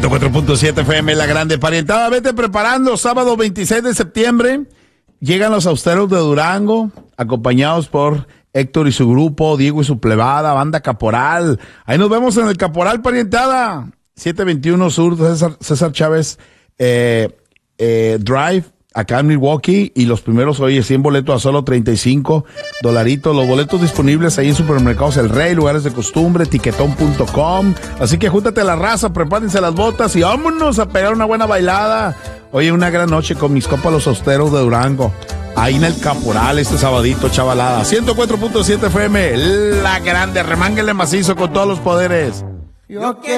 104.7 FM, La Grande Parientada. Vete preparando, sábado 26 de septiembre. Llegan los austeros de Durango, acompañados por Héctor y su grupo, Diego y su plebada, Banda Caporal. Ahí nos vemos en el Caporal, parientada. 721 Sur, César Chávez Drive, acá en Milwaukee. Y los primeros, oye, 100 boletos a solo $35. Los boletos disponibles ahí en Supermercados El Rey, Lugares de Costumbre, tiquetón.com. Así que júntate a la raza, prepárense las botas y vámonos a pegar una buena bailada. Oye, una gran noche con mis compas los austeros de Durango. Ahí en el Caporal este sabadito, chavalada. 104.7 FM, La Grande. Remánguenle macizo con todos los poderes.